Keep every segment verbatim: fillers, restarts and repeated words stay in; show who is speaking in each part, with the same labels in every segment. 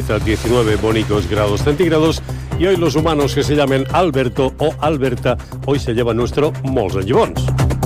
Speaker 1: hasta diecinueve bónicos grados centígrados. Y hoy los humanos que se llamen Alberto o Alberta, hoy se llevan nuestro Molts en Gibons.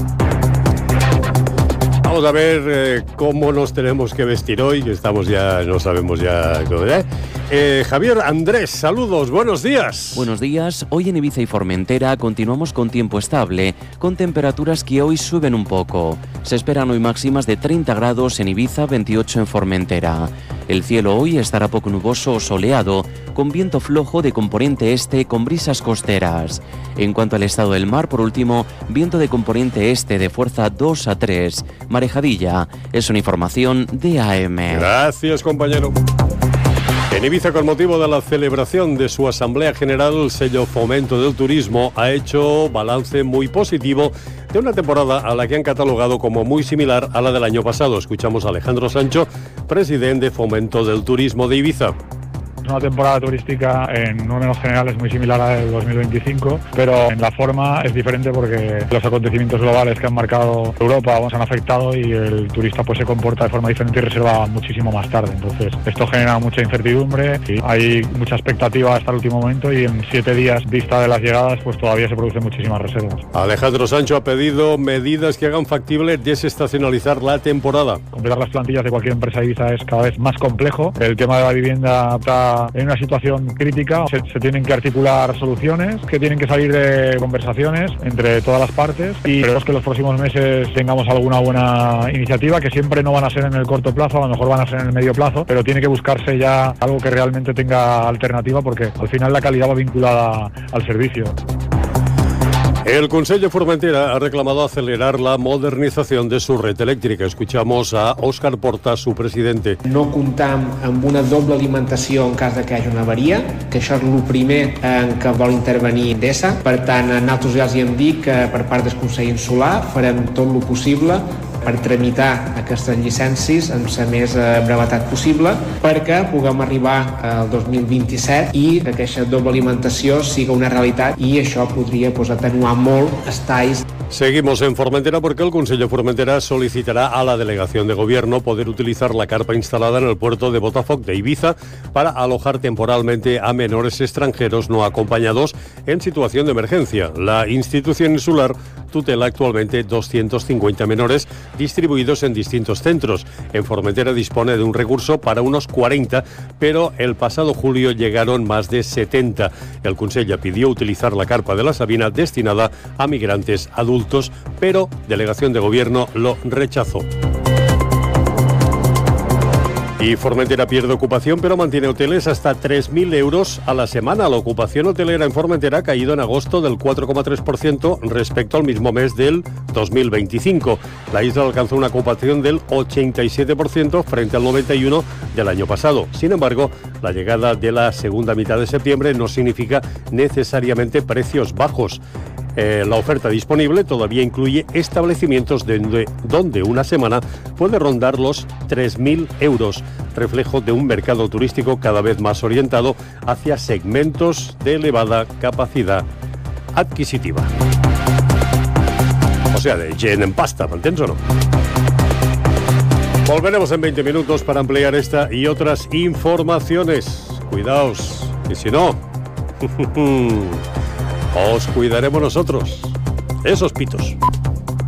Speaker 1: Vamos a ver eh, cómo nos tenemos que vestir hoy, que estamos ya, no sabemos ya cómo, ¿eh? Eh, Javier Andrés, saludos, buenos días.
Speaker 2: Buenos días. Hoy en Ibiza y Formentera continuamos con tiempo estable, con temperaturas que hoy suben un poco. Se esperan hoy máximas de treinta grados en Ibiza, veintiocho en Formentera. El cielo hoy estará poco nuboso o soleado, con viento flojo de componente este con brisas costeras. En cuanto al estado del mar, por último, viento de componente este de fuerza dos a tres. Marejadilla. Es una información de A M.
Speaker 1: Gracias, compañero. En Ibiza, con motivo de la celebración de su Asamblea General, el sello Fomento del Turismo ha hecho balance muy positivo de una temporada a la que han catalogado como muy similar a la del año pasado. Escuchamos a Alejandro Sancho, presidente de Fomento del Turismo de Ibiza.
Speaker 3: Una temporada turística en números generales muy similar a la del dos mil veinticinco, pero en la forma es diferente porque los acontecimientos globales que han marcado Europa nos han afectado y el turista pues se comporta de forma diferente y reserva muchísimo más tarde. Entonces esto genera mucha incertidumbre y hay mucha expectativa hasta el último momento y en siete días vista de las llegadas pues todavía se producen muchísimas reservas.
Speaker 1: Alejandro Sancho ha pedido medidas que hagan factible desestacionalizar la temporada.
Speaker 3: Completar las plantillas de cualquier empresa de Ibiza es cada vez más complejo. El tema de la vivienda está en una situación crítica, se, se tienen que articular soluciones, que tienen que salir de conversaciones entre todas las partes y esperemos que en los próximos meses tengamos alguna buena iniciativa, que siempre no van a ser en el corto plazo, a lo mejor van a ser en el medio plazo, pero tiene que buscarse ya algo que realmente tenga alternativa porque al final la calidad va vinculada al servicio.
Speaker 1: El Consell de Formentera ha reclamado acelerar la modernización de su red elèctrica. Escuchamos a Òscar Porta, su presidente.
Speaker 4: No comptam amb una doble alimentació en cas de que hi hagi una avaria, que això és el primer en què vol intervenir Endesa. Per tant, nosaltres ja els hem dit que per part del Consell Insular farem tot el possible per tramitar aquestes llicències amb la més brevetat possible perquè puguem arribar al dos mil vint-i-set i que aquesta doble alimentació siga una realitat i això podria pues, atenuar molt els talls.
Speaker 1: Seguimos en Formentera porque el Consell de Formentera solicitará a la delegación de gobierno poder utilizar la carpa instalada en el puerto de Botafoc de Ibiza para alojar temporalmente a menores extranjeros no acompañados en situación de emergencia. La institución insular tutela actualmente doscientos cincuenta menores distribuidos en distintos centros. En Formentera dispone de un recurso para unos cuarenta, pero el pasado julio llegaron más de setenta. El Consell pidió utilizar la carpa de la Sabina destinada a migrantes adultos, pero Delegación de Gobierno lo rechazó. Y Formentera pierde ocupación, pero mantiene hoteles hasta tres mil euros a la semana. La ocupación hotelera en Formentera ha caído en agosto del cuatro coma tres por ciento respecto al mismo mes del dos mil veinticinco. La isla alcanzó una ocupación del ochenta y siete por ciento frente al noventa y uno por ciento del año pasado. Sin embargo, la llegada de la segunda mitad de septiembre no significa necesariamente precios bajos. Eh, la oferta disponible todavía incluye establecimientos donde, donde una semana puede rondar los tres mil euros, reflejo de un mercado turístico cada vez más orientado hacia segmentos de elevada capacidad adquisitiva. O sea, de gent en pasta, ¿m'entens o no? Volveremos en veinte minutos para ampliar esta y otras informaciones. Cuidaos, que si no... os cuidaremos nosotros. Esos pitos.